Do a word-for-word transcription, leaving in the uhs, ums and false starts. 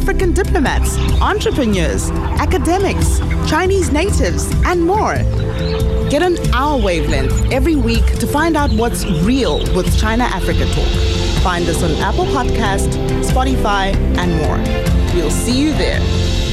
African diplomats, entrepreneurs, academics, Chinese natives, and more. Get on our wavelength every week to find out what's real with China Africa Talk. Find us on Apple Podcast, Spotify, and more. We'll see you there.